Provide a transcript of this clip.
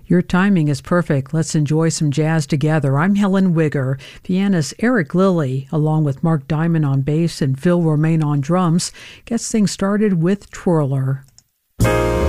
Your timing is perfect. Let's enjoy some jazz together. I'm Helen Wigger. Pianist Eric Lilly, along with Mark Diamond on bass and Phil Romain on drums, gets things started with Twirler.